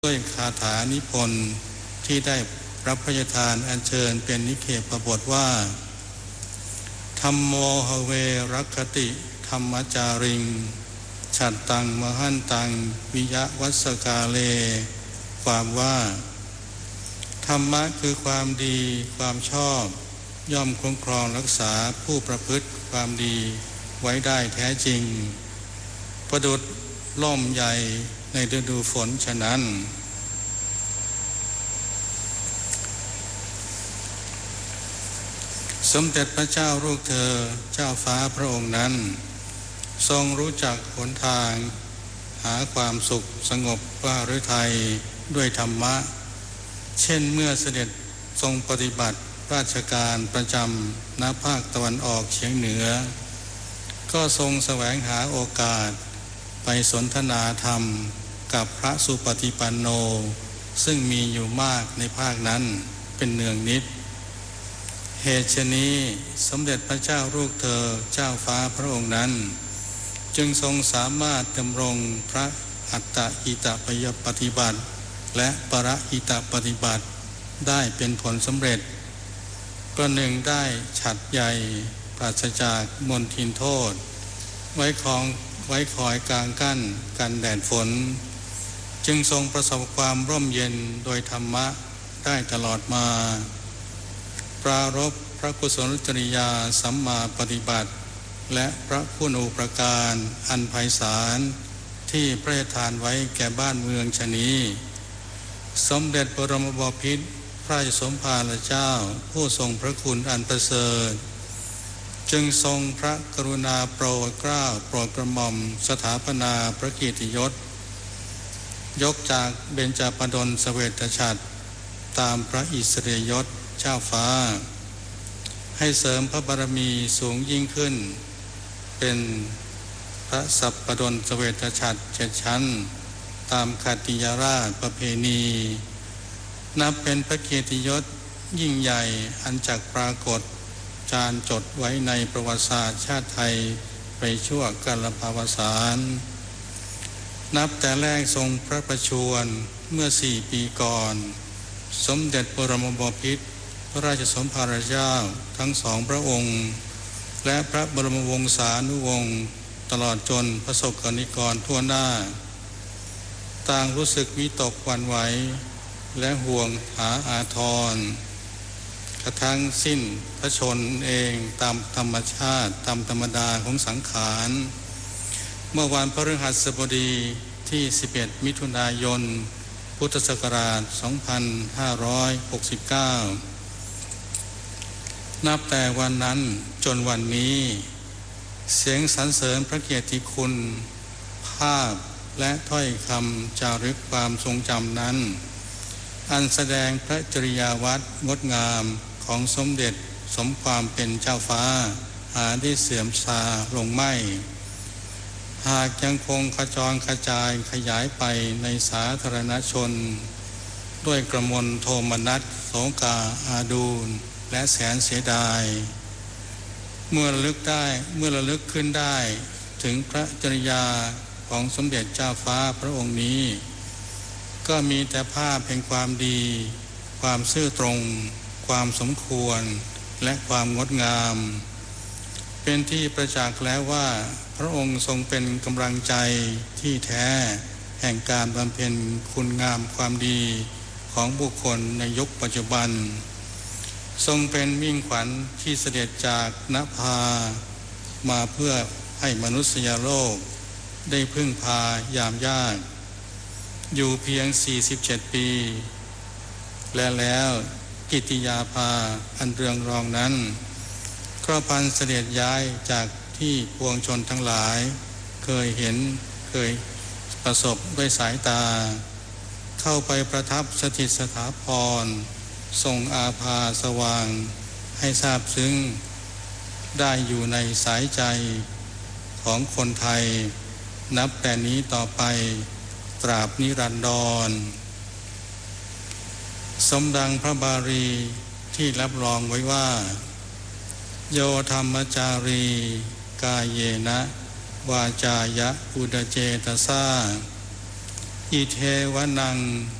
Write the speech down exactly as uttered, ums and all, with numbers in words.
ด้วยคาถานิพนธ์ที่ได้รับพระราชทานอัญเชิญเป็นนิเคปบทว่าธัมโมหเวรักขติธรรมจาริงฉัตตังมหันตังวิยวัสกาเลความว่าธรรมะคือความดีความชอบย่อมคุ้มครองรักษาผู้ประพฤติความดีไว้ได้แท้จริงประดุจล่มใหญ่ในฤดูฝนฉะนั้นสมเด็จพระเจ้าลูกเธอเจ้าฟ้าพระองค์นั้นทรงรู้จักหนทางหาความสุขสงบพระฤทัยด้วยธรรมะเช่นเมื่อเสด็จทรงปฏิบัติราชการประจำณภาคตะวันออกเฉียงเหนือก็ทรงแสวงหาโอกาสไปสนทนาธรรมกับพระสุปฏิปันโนซึ่งมีอยู่มากในภาคนั้นเป็นเนืองนิดเหตุฉะนี้สมเด็จพระเจ้าลูกเธอเจ้าฟ้าพระองค์นั้นจึงทรงสามารถดำรงพระอัตตหิตปยปฏิบัติและปรหิตปฏิบัติได้เป็นผลสำเร็จประหนึ่งได้ฉัตรใหญ่ปราศจากมลทินโทษไว้คองไว้คอยกลางกั้นกันแดดฝนจึงทรงประสบความร่มเย็นโดยธรรมะได้ตลอดมาปรารภพระกุศลจริยาสัมมาปฏิบัติและพระคุณูปการอันไพศาลที่พระราชทานไว้แก่บ้านเมืองชนี้สมเด็จบรมบพิตรพระราชสมภารเจ้าผู้ทรงพระคุณอันประเสริฐจึงทรงพระกรุณาโปรดเกล้าโปรดกระหม่อมสถาปนาพระเกียรติยศยกจากเบญจปฎลเสวตฉัตรตามพระอิสริยยศเจ้าฟ้าให้เสริมพระบารมีสูงยิ่งขึ้นเป็นพระสัปปฎลเสวตฉัตรเจ็ดชั้นตามขัตติยราชประเพณีนับเป็นพระเกียรติยศยิ่งใหญ่อันจักปรากฏจารึกจดไว้ในประวัติศาสตร์ชาติไทยไปชั่วกาลภาวสารนับแต่แรกทรงพระประชวรเมื่อสี่ปีก่อนสมเด็จบรมบพิตรพระราชสมภารเจ้าทั้งสองพระองค์และพระบรมวงศานุวงศ์ตลอดจนประสบกนิกรทั่วหน้าต่างรู้สึกวิตกหวั่นไหวและห่วงหาอาทรกระทั่งสิ้นพระชนเองตามธรรมชาติตามธรรมดาของสังขารเมื่อวันพฤหัสบดีที่สิบเอ็ดมิถุนายนพุทธศักราชสองพันห้าร้อยหกสิบเก้านับแต่วันนั้นจนวันนี้เสียงสรรเสริญพระเกียรติคุณภาพและถ้อยคำจารึกความทรงจำนั้นอันแสดงพระจริยาวัดงดงามของสมเด็จสมความเป็นเจ้าฟ้าหาได้เสื่อมทราลงไม่หากยังคงขจรกระจายขยายไปในสาธารณชนด้วยกระมวลโทมนัสโศกาอาดูลและแสนเสียดายเมื่อระลึกได้เมื่อระลึกขึ้นได้ถึงพระจริยาของสมเด็จเจ้าฟ้าพระองค์นี้ก็มีแต่ภาพแห่งความดีความซื่อตรงความสมควรและความงดงามเป็นที่ประจักษ์แล้วว่าพระองค์ทรงเป็นกำลังใจที่แท้แห่งการบำเพ็ญคุณงามความดีของบุคคลในยุคปัจจุบันทรงเป็นมิ่งขวัญที่เสด็จจากนภามาเพื่อให้มนุษยโลกได้พึ่งพายามยากอยู่เพียงสี่สิบเจ็ดปีและแล้วกิตติยาภาอันเรืองรองนั้นก็พันเสด็จย้ายจากที่ปวงชนทั้งหลายเคยเห็นเคยประสบด้วยสายตาเข้าไปประทับสถิตสถาพรทรงอาภาสว่างให้ทราบซึ้งได้อยู่ในสายใจของคนไทยนับแต่นี้ต่อไปตราบนิรันดรสมดังพระบาลีที่รับรองไว้ว่าโยธรรมจารีกายเยนะวาจายะอุดเจตสาอิเทวนัง